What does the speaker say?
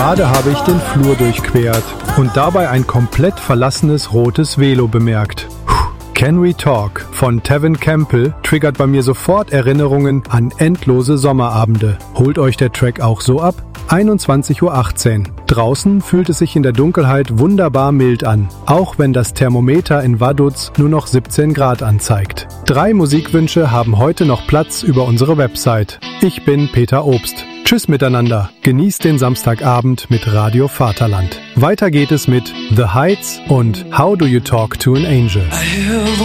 Gerade habe ich den Flur durchquert und dabei ein komplett verlassenes rotes Velo bemerkt. Can We Talk von Tevin Campbell triggert bei mir sofort Erinnerungen an endlose Sommerabende. Holt euch der Track auch so ab? 21:18 Uhr. Draußen fühlt es sich in der Dunkelheit wunderbar mild an, auch wenn das Thermometer in Vaduz nur noch 17 Grad anzeigt. 3 Musikwünsche haben heute noch Platz über unsere Website. Ich bin Peter Obst. Tschüss miteinander. Genießt den Samstagabend mit Radio Vaterland. Weiter geht es mit The Heights und How Do You Talk to an Angel.